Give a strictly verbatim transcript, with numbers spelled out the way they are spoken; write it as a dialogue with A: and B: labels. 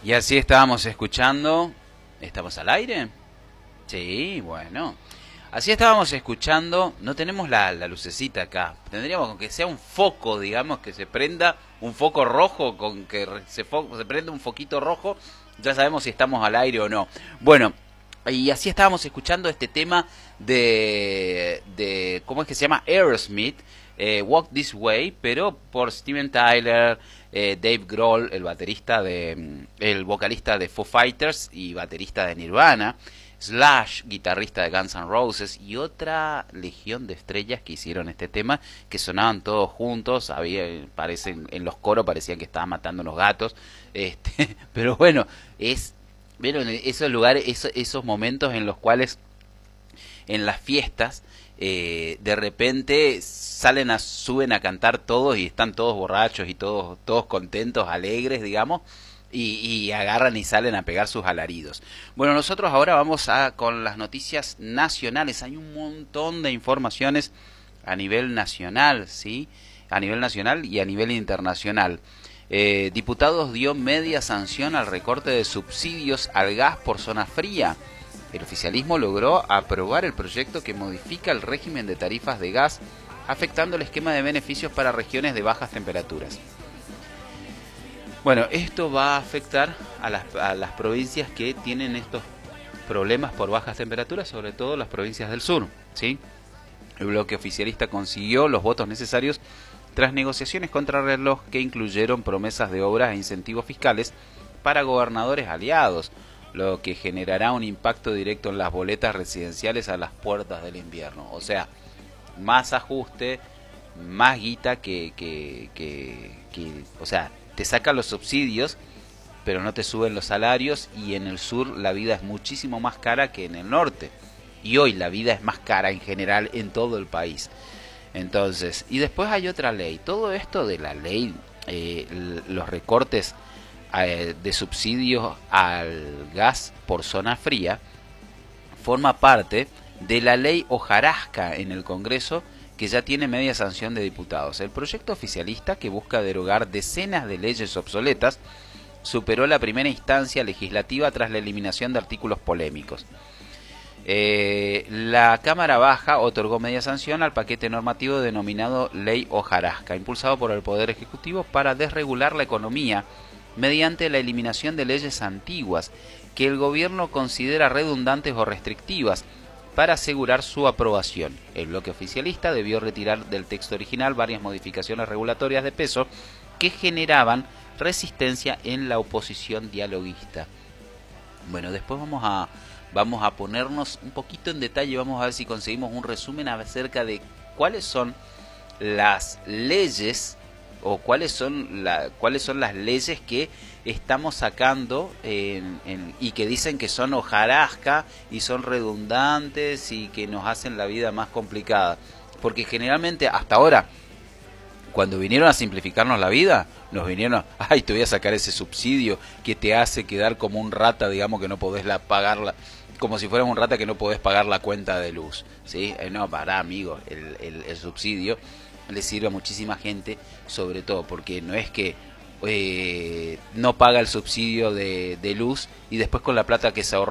A: Y así estábamos escuchando. ¿Estamos al aire? Sí, bueno. Así estábamos escuchando. No tenemos la, la lucecita acá. Tendríamos que sea un foco, digamos, que se prenda un foco rojo, con que se, fo se prenda un foquito rojo. Ya sabemos si estamos al aire o no. Bueno, y así estábamos escuchando este tema de, de ¿cómo es que se llama? Aerosmith, eh, Walk This Way, pero por Steven Tyler, eh, Dave Grohl, el baterista de, el vocalista de Foo Fighters y baterista de Nirvana, Slash, guitarrista de Guns N' Roses, y otra legión de estrellas que hicieron este tema, que sonaban todos juntos. Había, parecen, en los coros parecían que estaban matando unos gatos, este, pero bueno, es, vieron esos lugares, esos, esos momentos en los cuales en las fiestas eh, de repente salen a, suben a cantar todos y están todos borrachos y todos, todos contentos, alegres, digamos. Y, y agarran y salen a pegar sus alaridos. Bueno, nosotros ahora vamos a con las noticias nacionales. Hay un montón de informaciones a nivel nacional, ¿sí? A nivel nacional y a nivel internacional. Eh, diputados dio media sanción al recorte de subsidios al gas por zona fría. El oficialismo logró aprobar el proyecto que modifica el régimen de tarifas de gas, afectando el esquema de beneficios para regiones de bajas temperaturas. Bueno, esto va a afectar a las, a las provincias que tienen estos problemas por bajas temperaturas, sobre todo las provincias del sur, ¿sí? El bloque oficialista consiguió los votos necesarios tras negociaciones contrarreloj que incluyeron promesas de obras e incentivos fiscales para gobernadores aliados, lo que generará un impacto directo en las boletas residenciales a las puertas del invierno. O sea, más ajuste, más guita que, que, que, que o sea, te sacan los subsidios, pero no te suben los salarios, y en el sur la vida es muchísimo más cara que en el norte. Y hoy la vida es más cara en general en todo el país. Entonces, y después hay otra ley. Todo esto de la ley, eh, los recortes eh, de subsidios al gas por zona fría, forma parte de la ley hojarasca en el Congreso, que ya tiene media sanción de diputados. El proyecto oficialista, que busca derogar decenas de leyes obsoletas, superó la primera instancia legislativa tras la eliminación de artículos polémicos. Eh, la Cámara Baja otorgó media sanción al paquete normativo denominado Ley Hojarasca, impulsado por el Poder Ejecutivo para desregular la economía mediante la eliminación de leyes antiguas que el gobierno considera redundantes o restrictivas, para asegurar su aprobación. El bloque oficialista debió retirar del texto original varias modificaciones regulatorias de peso que generaban resistencia en la oposición dialoguista. Bueno, después vamos a, vamos a ponernos un poquito en detalle, vamos a ver si conseguimos un resumen acerca de cuáles son las leyes o cuáles son, la, cuáles son las leyes que estamos sacando en, en, y que dicen que son hojarasca y son redundantes y que nos hacen la vida más complicada. Porque generalmente hasta ahora, cuando vinieron a simplificarnos la vida, nos vinieron a, ay, te voy a sacar ese subsidio que te hace quedar como un rata, digamos, que no podés la, pagarla, como si fueras un rata que no podés pagar la cuenta de luz, ¿sí? Eh, no, pará, amigo, el, el, el subsidio le sirve a muchísima gente, sobre todo porque no es que eh, no paga el subsidio de, de luz y después con la plata que se ahorró